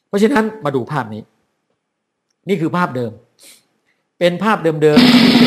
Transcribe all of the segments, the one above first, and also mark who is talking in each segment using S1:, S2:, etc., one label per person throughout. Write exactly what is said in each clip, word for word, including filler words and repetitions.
S1: เพราะฉะนั้นมาดูภาพนี้นี่คือภาพเดิมเป็นภาพเดิม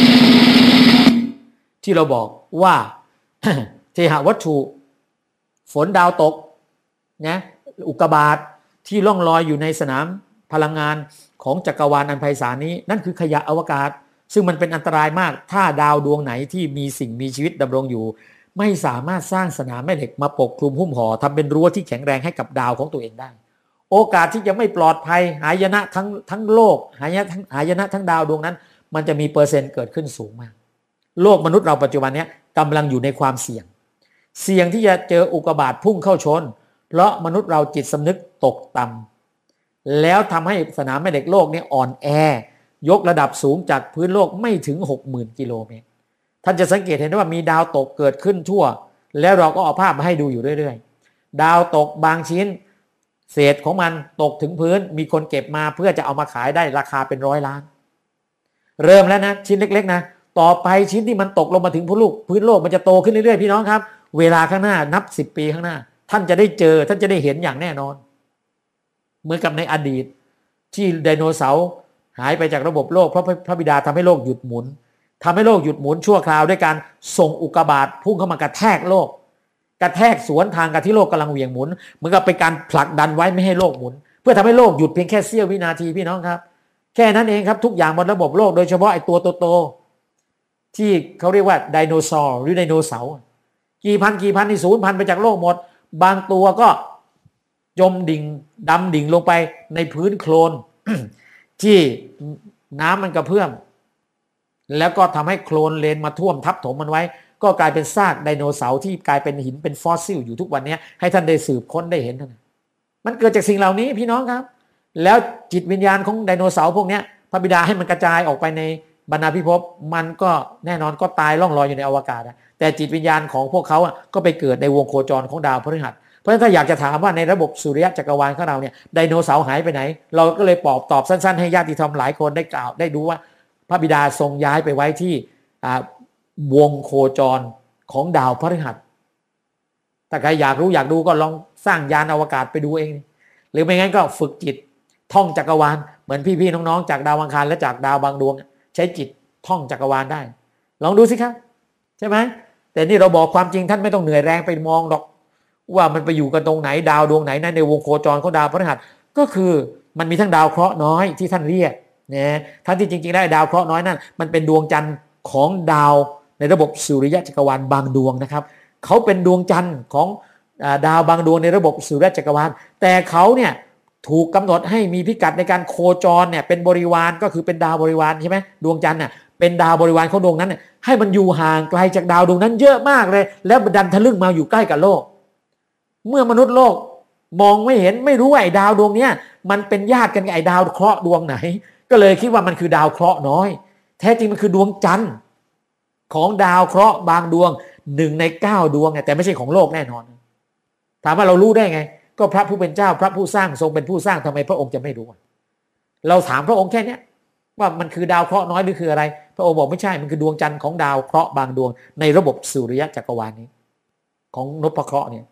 S1: ๆที่เราบอกว่าเทหวัตถุฝนดาวตกนะอุกกาบาตที่ล่องลอยอยู่ในสนามพลังงานของจักรวาลอันไพศาลนี้นั่นคือขยะอวกาศซึ่งมันเป็นอันตรายมากถ้าดาวดวงไหนที่มีสิ่งมีชีวิตดำรงอยู่ไม่สามารถสร้างสนามแม่เหล็กมาปกคลุมหุ้มห่อทำเป็นรั้วที่แข็งแรงให้กับดาวของตัวเองได้โอกาสที่จะไม่ปลอดภัยหายนะทั้งทั้งโลกหายนะทั้งหายนะทั้งดาวดวงนั้นมันจะมีเปอร์เซ็นต์เกิดขึ้นสูงมากโลกมนุษย์เราปัจจุบันนี้กำลังอยู่ในความเสี่ยงเสี่ยงที่จะเจออุกกาบาตพุ่งเข้าชนเพราะมนุษย์เราจิตสำนึกตกต่ำแล้วทำให้สนามแม่เหล็กโลกนี้อ่อนแอยกระดับสูงจากพื้นโลกไม่ถึง หกหมื่น กิโลเมตรท่านจะสังเกตเห็นได้ว่ามีดาวตกเกิดขึ้นทั่วแล้วเราก็เอาภาพมาให้ดูอยู่เรื่อยๆดาวตกบางชิ้นเศษของมันตกถึงพื้นมีคนเก็บมาเพื่อจะเอามาขายได้ราคาเป็นร้อยล้านเริ่มแล้วนะชิ้นเล็กๆนะต่อไปชิ้นที่มันตกลงมาถึงพื้นโลกพื้นโลกมันจะโตขึ้นเรื่อยๆพี่น้องครับเวลาข้างหน้านับสิบปีข้างหน้าท่านจะได้เจอท่านจะได้เห็นอย่างแน่นอนเหมือนกับในอดีตที่ไดโนเสาร์หายไปจากระบบโลกเพราะพระบิดาทำให้โลกหยุดหมุนทำให้โลกหยุดหมุนชั่วคราวด้วยการส่งอุกกาบาตพุ่งเข้ามากระแทกโลกกระแทกสวนทางกับที่โลกกำลังเหวี่ยงหมุนเหมือนกับเป็นการผลักดันไว้ไม่ให้โลกหมุนเพื่อทำให้โลกหยุดเพียงแค่เสี้ยววินาทีพี่น้องครับแค่นั้นเองครับทุกอย่างบนระบบโลกโดยเฉพาะไอ้ตัวโตๆที่เขาเรียกว่าไดโนเสาร์หรือไดโนเสาร์กี่พันกี่พันที่สูญพันธุ์ไปจากโลกหมดบางตัวก็จมดิ่งดำดิ่งลงไปในพื้นโคลน ที่น้ำมันกระเพื่อมแล้วก็ทำให้โคลนเลนมาท่วมทับถมมันไว้ก็กลายเป็นซากไดโนเสาร์ที่กลายเป็นหินเป็นฟอสซิลอยู่ทุกวันนี้ให้ท่านได้สืบค้นได้เห็นนะมันเกิดจากสิ่งเหล่านี้พี่น้องครับแล้วจิตวิญญาณของไดโนเสาร์พวกนี้พระบิดาให้มันกระจายออกไปในบรรณาภิภพมันก็แน่นอนก็ตายล่องลอยอยู่ในอวกาศแต่จิตวิญญาณของพวกเขาก็ไปเกิดในวงโคจรของดาวพฤหัสเพราะฉะนั้นถ้าอยากจะถามว่าในระบบสุริยะจักรวาลของเราเนี่ยไดโนเสาร์หายไปไหนเราก็เลยตอบตอบสั้นๆให้ญาติธรรมหลายคนได้กล่าวได้ดูว่าพระบิดาทรงย้ายไปไว้ที่วงโคจรของดาวพฤหัสถ้าใครอยากรู้อยากดูก็ลองสร้างยานอวกาศไปดูเองหรือไม่งั้นก็ฝึกจิตท่องจักรวาลเหมือนพี่ๆน้องๆจากดาวอังคารและจากดาวบางดวงใช้จิตท่องจักรวาลได้ลองดูสิครับใช่ไหมแต่นี่เราบอกความจริงท่านไม่ต้องเหนื่อยแรงไปมองหรอกว่ามันไปอยู่กันตรงไหนดาวดวงไหนในวงโคจรของดาวพฤหัสก็คือมันมีทั้งดาวเคราะห์น้อยที่ท่านเรียกนะท่านที่จริงๆแล้วดาวเคราะห์น้อยนั่นมันเป็นดวงจันทร์ของดาวในระบบสุริยะจักรวาลบางดวงนะครับเขาเป็นดวงจันทร์ของดาวบางดวงในระบบสุริยะจักรวาลแต่เขาเนี่ยถูกกำหนดให้มีพิกัดในการโคจรเนี่ยเป็นบริวารก็คือเป็นดาวบริวารใช่ไหมดวงจันทร์น่ะเป็นดาวบริวารของดวงนั้นให้มันอยู่ห่างไกลจากดาวดวงนั้นเยอะมากเลยแล้วดันทะลึ่งมาอยู่ใกล้กับโลกเมื่อมนุษย์โลกมองไม่เห็นไม่รู้ว่าไอ้ดาวดวงเนี้ยมันเป็นญาติกันกับไอ้ดาวเคราะห์ดวงไหนก็เลยคิดว่ามันคือดาวเคราะห์น้อยแท้จริงมันคือดวงจันทร์ของดาวเคราะห์บางดวงหนึ่งในเก้าดวงแต่ไม่ใช่ของโลกแน่นอนถามว่าเรารู้ได้ไงก็พระผู้เป็นเจ้าพระผู้สร้างทรงเป็นผู้สร้างทำไมพระองค์จะไม่รู้เราถามพระองค์แค่นี้ว่ามันคือดาวเคราะห์น้อยหรือคืออะไรพระองค์บอกไม่ใช่มันคือดวงจันทร์ของดาวเคราะห์บางดวงในระบบสุริยะจักรวาลนี้ของนพเคราะห์เนี่ย